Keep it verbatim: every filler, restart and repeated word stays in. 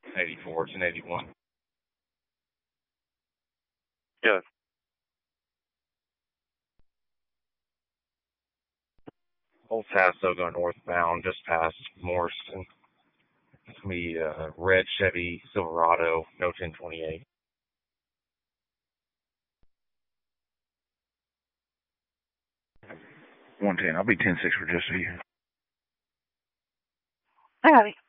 eighty-four. It's an eighty-one. Yeah. Old Paso going northbound, just past Morrison. It's going to be a red Chevy Silverado, no ten twenty-eight. one ten. I'll be ten six for just you. I got it.